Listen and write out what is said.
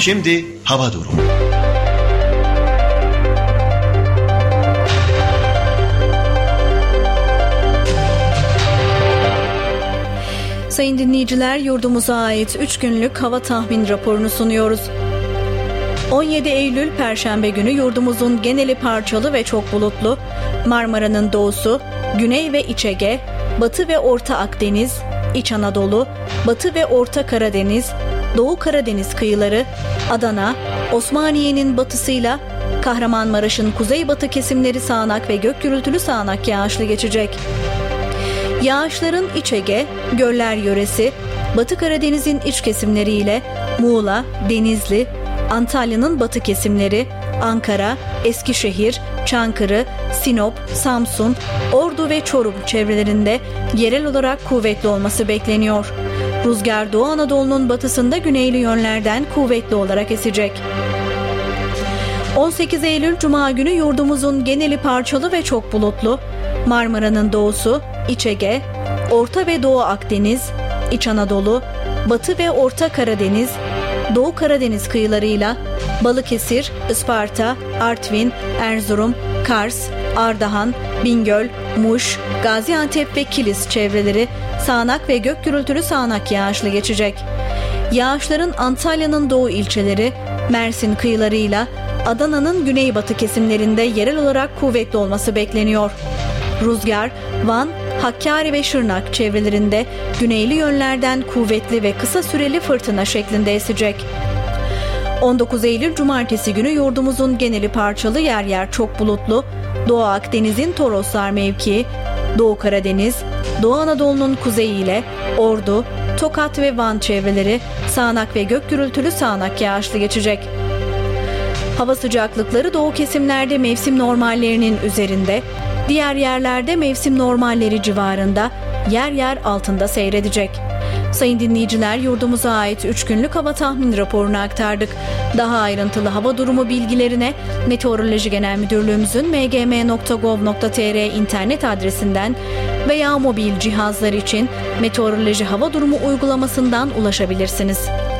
Şimdi hava durumu. Sayın dinleyiciler, yurdumuza ait 3 günlük hava tahmin raporunu sunuyoruz. 17 Eylül Perşembe günü yurdumuzun geneli parçalı ve çok bulutlu. Marmara'nın doğusu, Güney ve İç Ege, Batı ve Orta Akdeniz, İç Anadolu, Batı ve Orta Karadeniz, Doğu Karadeniz kıyıları, Adana, Osmaniye'nin batısıyla Kahramanmaraş'ın kuzeybatı kesimleri sağanak ve gök gürültülü sağanak yağışlı geçecek. Yağışların İç Ege, Göller yöresi, Batı Karadeniz'in iç kesimleriyle Muğla, Denizli, Antalya'nın batı kesimleri, Ankara, Eskişehir, Çankırı, Sinop, Samsun, Ordu ve Çorum çevrelerinde yerel olarak kuvvetli olması bekleniyor. Rüzgar Doğu Anadolu'nun batısında güneyli yönlerden kuvvetli olarak esecek. 18 Eylül Cuma günü yurdumuzun geneli parçalı ve çok bulutlu. Marmara'nın doğusu, İç Ege, Orta ve Doğu Akdeniz, İç Anadolu, Batı ve Orta Karadeniz, Doğu Karadeniz kıyılarıyla Balıkesir, Isparta, Artvin, Erzurum, Kars, Ardahan, Bingöl, Muş, Gaziantep ve Kilis çevreleri sağanak ve gök gürültülü sağanak yağışlı geçecek. Yağışların Antalya'nın doğu ilçeleri, Mersin kıyılarıyla Adana'nın güneybatı kesimlerinde yerel olarak kuvvetli olması bekleniyor. Rüzgar, Van, Hakkari ve Şırnak çevrelerinde güneyli yönlerden kuvvetli ve kısa süreli fırtına şeklinde esecek. 19 Eylül Cumartesi günü yurdumuzun geneli parçalı, yer yer çok bulutlu. Doğu Akdeniz'in Toroslar mevkii, Doğu Karadeniz, Doğu Anadolu'nun kuzeyiyle Ordu, Tokat ve Van çevreleri sağanak ve gök gürültülü sağanak yağışlı geçecek. Hava sıcaklıkları doğu kesimlerde mevsim normallerinin üzerinde, diğer yerlerde mevsim normalleri civarında, yer yer altında seyredecek. Sayın dinleyiciler, yurdumuza ait 3 günlük hava tahmin raporunu aktardık. Daha ayrıntılı hava durumu bilgilerine Meteoroloji Genel Müdürlüğümüzün mgm.gov.tr internet adresinden veya mobil cihazlar için Meteoroloji Hava Durumu uygulamasından ulaşabilirsiniz.